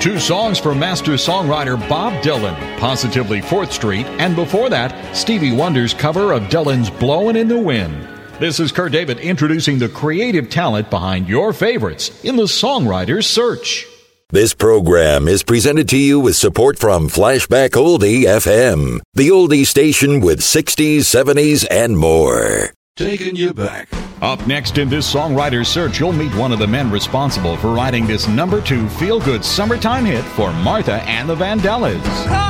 Two songs from master songwriter Bob Dylan, Positively 4th Street, and before that, Stevie Wonder's cover of Dylan's Blowin' in the Wind. This is Kurt David introducing the creative talent behind your favorites in the Songwriter's Search. This program is presented to you with support from Flashback Oldie FM, the oldie station with 60s, 70s, and more. Taking you back. Up next in this Songwriter's Search, you'll meet one of the men responsible for writing this #2 feel-good summertime hit for Martha and the Vandellas.